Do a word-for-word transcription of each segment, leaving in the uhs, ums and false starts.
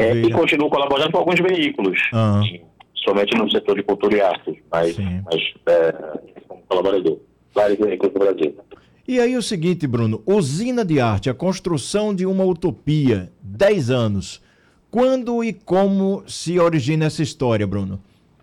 É, e Maravilha. continuo colaborando com alguns veículos, Ah, somente no setor de cultura e artes, mas, sim. mas é, como colaborador. Vários veículos do Brasil. E aí o seguinte, Bruno, usina de arte, a construção de uma utopia, dez anos. Quando e como se origina essa história, Bruno?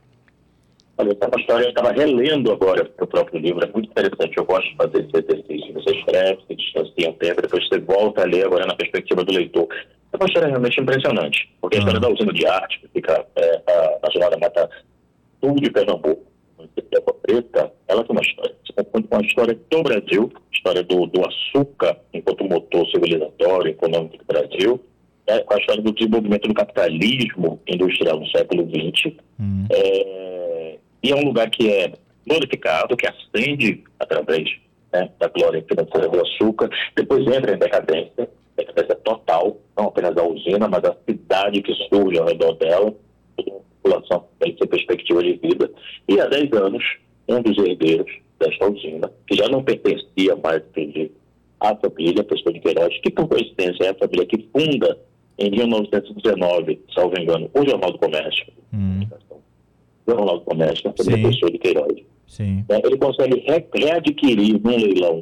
Olha, essa história eu estava relendo agora o próprio livro, é muito interessante. Eu gosto de fazer esse exercício. Você escreve, se distancia um tempo, depois você volta a ler agora na perspectiva do leitor. É uma história realmente impressionante, porque a história Ah, da usina de arte, que fica é, a- na chamada Mata Sul de Pernambuco, no município de Água Preta, ela tem uma história. Você confunde com a história do Brasil, história do, do açúcar enquanto motor civilizatório, econômico do Brasil, é, com a história do desenvolvimento do capitalismo industrial no século vinte. hum, É, e é um lugar que é glorificado, que ascende através, né, da glória financeira do açúcar, depois entra em decadência, decadência total, não apenas da usina, mas da cidade que surge ao redor dela, toda uma população tem que ter perspectiva de vida. E há dez anos, um dos herdeiros desta usina, que já não pertencia mais entendi, à família, a pessoa de Queiroz, que por coincidência é a família que funda em mil novecentos e dezenove, salvo engano, o Jornal do Comércio, hum, o Jornal do Comércio, a família sim, Pessoa de Queiroz. sim. Né, ele consegue re- readquirir num leilão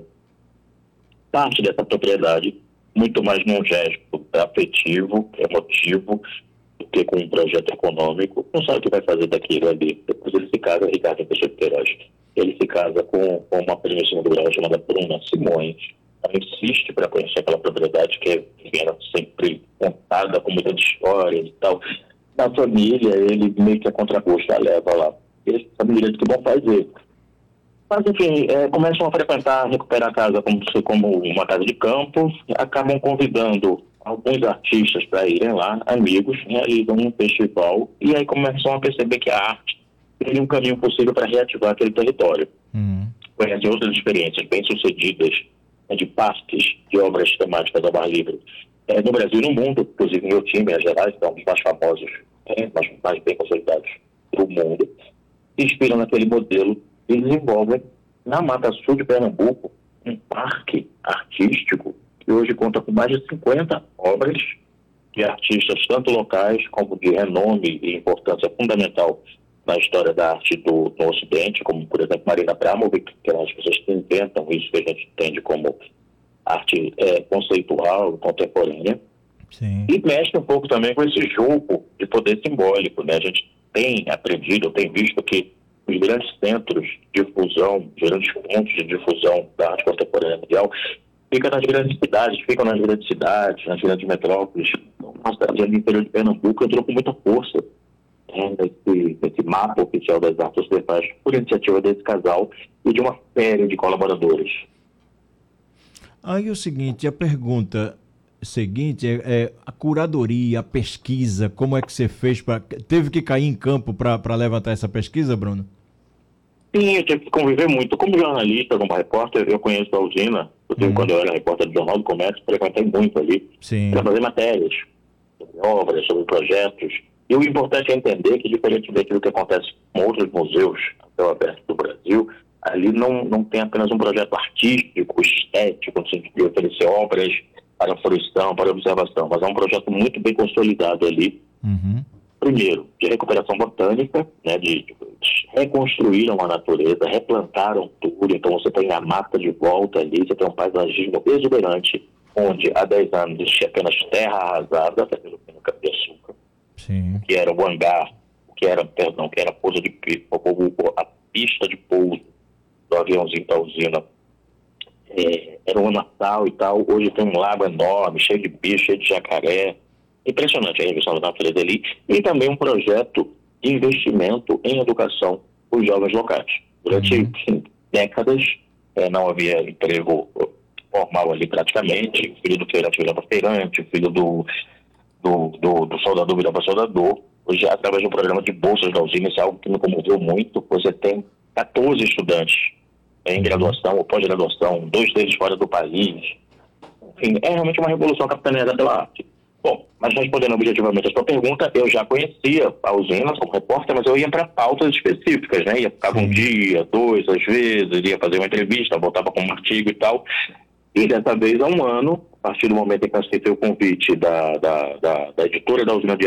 parte dessa propriedade, muito mais num gesto afetivo, emotivo, do que com um projeto econômico. Não sabe o que vai fazer daquilo ali. Depois ele se casa, Ricardo Pessoa de Queiroz. Ele se casa com, com uma prima de segundo grau chamada Bruna Simões. Ela insiste para conhecer aquela propriedade que era sempre contada com muitas histórias e tal. Na família, ele meio que a contragosto a leva lá. Eles sabem direito o que vão fazer. Mas, enfim, é, começam a frequentar, recuperar a casa como, se- como uma casa de campo, acabam convidando alguns artistas para irem lá, amigos, realizam um festival, e aí começam a perceber que a arte seria um caminho possível para reativar aquele território. Hum, Conhecem outras experiências bem-sucedidas, né, de parques, de obras temáticas ao ar livre, é, no Brasil e no mundo, inclusive meu time, Minas Gerais, que é um dos mais famosos, é, mais, mais bem consolidados do mundo, se inspiram naquele modelo e desenvolvem na Mata Sul de Pernambuco um parque artístico que hoje conta com mais de cinquenta obras de artistas, tanto locais como de renome e importância fundamental na história da arte do, do Ocidente, como, por exemplo, Marina Abramovic, que é uma das pessoas que inventam isso que a gente entende como arte é, conceitual, contemporânea, sim. e mexe um pouco também com esse jogo de poder simbólico, né? A gente tem aprendido, tem visto que os grandes centros de difusão, os grandes pontos de difusão da arte contemporânea mundial ficam nas grandes cidades, ficam nas grandes cidades, nas grandes metrópoles. Uma cidade ali no interior de Pernambuco entrou com muita força, né, nesse, nesse mapa oficial das artes ocidentais, por iniciativa desse casal e de uma série de colaboradores. Aí o seguinte, a pergunta seguinte é, é a curadoria, a pesquisa, como é que você fez para teve que cair em campo para levantar essa pesquisa, Bruno? Sim, eu tive que conviver muito. Como jornalista, como repórter, eu conheço a usina. Inclusive, Hum, quando eu era repórter do Jornal do Comércio, frequentei muito ali sim. para fazer matérias sobre obras, sobre projetos. E o importante é entender que, diferente daquilo que acontece com outros museus a céu aberto do Brasil, ali não, não tem apenas um projeto artístico, estético, no sentido de oferecer obras para fruição, para observação, mas é um projeto muito bem consolidado ali. Uhum, Primeiro, de recuperação botânica, né, de, de reconstruíram a natureza, replantaram tudo, então você tem a mata de volta ali, você tem um paisagismo exuberante, onde há dez anos existia apenas terra arrasada, pelo cana-de-açúcar, sim. que era o hangar, que era, perdão, que era a pouso de a pista de pouso do aviãozinho da usina, é, era um Natal e tal, hoje tem um lago enorme, cheio de bicho, cheio de jacaré, impressionante a revisão da natureza ali, e também um projeto de investimento em educação para os jovens locais. Durante Uhum, sim, décadas, eh, não havia emprego formal ali praticamente, o filho do feirante virava feirante, o filho do, do, do, do soldador virava soldador. Hoje, através de um programa de bolsas da usina, isso é algo que me comoveu muito, você tem quatorze estudantes em uhum. graduação ou pós-graduação, dois deles fora do país. Enfim, é realmente uma revolução capitaneada pela arte. Bom, mas respondendo objetivamente a sua pergunta, eu já conhecia a usina como repórter, mas eu ia para pautas específicas, né? Ia ficava um Sim. dia, dois, às vezes, ia fazer uma entrevista, voltava com um artigo e tal. E dessa vez, há um ano, a partir do momento em que eu aceitei o convite da, da, da, da editora da usina de